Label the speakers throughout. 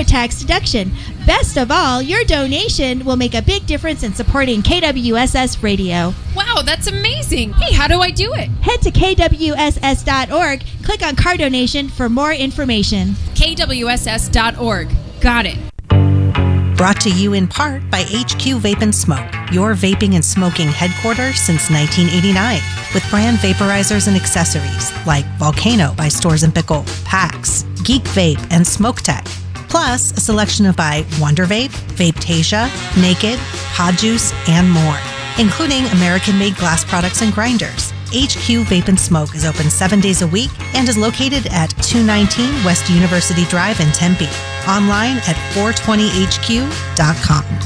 Speaker 1: a tax deduction. Best of all, your donation will make a big difference in supporting KWSS Radio.
Speaker 2: Wow, that's amazing. Hey, how do I do it?
Speaker 1: Head to kwss.org, click on car donation for more information.
Speaker 2: KWSS.org. Got it.
Speaker 3: Brought to you in part by HQ Vape and Smoke, your vaping and smoking headquarters since 1989, with brand vaporizers and accessories like Volcano by Storz & Bickel, PAX, Geek Vape, and Smoke Tech. Plus, a selection of by Wonder Vape, Vapetasia, Naked, Pod Juice, and more, including American-made glass products and grinders. HQ Vape and Smoke is open 7 days a week and is located at 219 West University Drive in Tempe. Online at 420hq.com.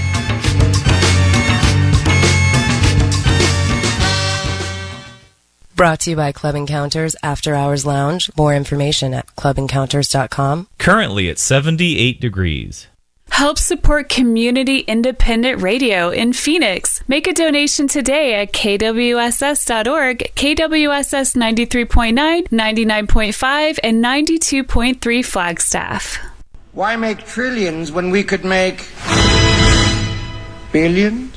Speaker 4: Brought to you by Club Encounters After Hours Lounge. More information at clubencounters.com.
Speaker 5: Currently at 78 degrees.
Speaker 6: Help support community independent radio in Phoenix. Make a donation today at kwss.org, KWSS 93.9, 99.5, and 92.3 Flagstaff.
Speaker 7: Why make trillions when we could make billions?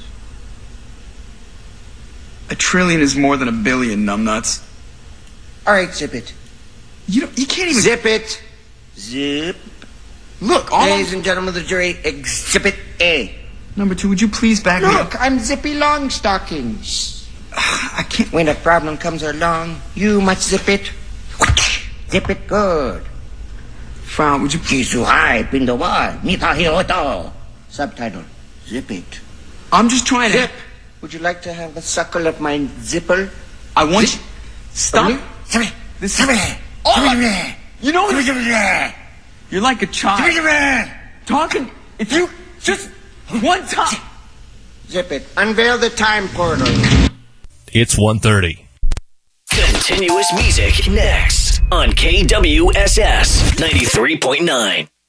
Speaker 8: A trillion is more than a billion, numbnuts.
Speaker 7: All right, zip it.
Speaker 8: You can't even...
Speaker 7: Zip it. Zip.
Speaker 8: Look,
Speaker 7: ladies and gentlemen of the jury, Exhibit A.
Speaker 8: Number 2, would you please back me up?
Speaker 7: Look, I'm Zippy Longstockings.
Speaker 8: I can't...
Speaker 7: When a problem comes along, you must zip it. Zip it good.
Speaker 8: Frown, would you...
Speaker 7: Kisuhai Pindowa, Mitahiroto. Subtitle, zip it.
Speaker 8: I'm just trying to...
Speaker 7: Zip. Would you like to have a suckle of my zipper?
Speaker 8: I want you... Stop.
Speaker 7: This
Speaker 8: is... Oh, you know... You're like a child. Talking... If you... Just... One time...
Speaker 7: Zip it. Unveil the time portal.
Speaker 9: It's 1:30.
Speaker 10: Continuous music next on KWSS 93.9.